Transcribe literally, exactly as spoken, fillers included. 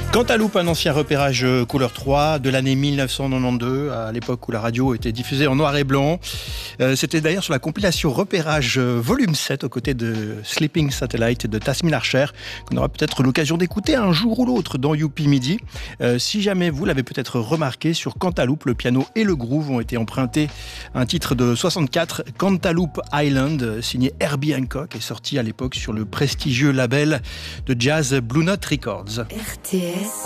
Cantaloupe, un ancien repérage couleur trois de l'année mille neuf cent quatre-vingt-douze, à l'époque où la radio était diffusée en noir et blanc. Euh, c'était d'ailleurs sur la compilation Repérage volume sept, aux côtés de Sleeping Satellite de Tasmin Archer, qu'on aura peut-être l'occasion d'écouter un jour ou l'autre dans Youpi Midi. Euh, si jamais vous l'avez peut-être remarqué, sur Cantaloupe, le piano et le groove ont été empruntés. Un titre de soixante-quatre, Cantaloupe Island, signé Herbie Hancock, est sorti à l'époque sur le prestigieux label de jazz Blue Note Records. R T S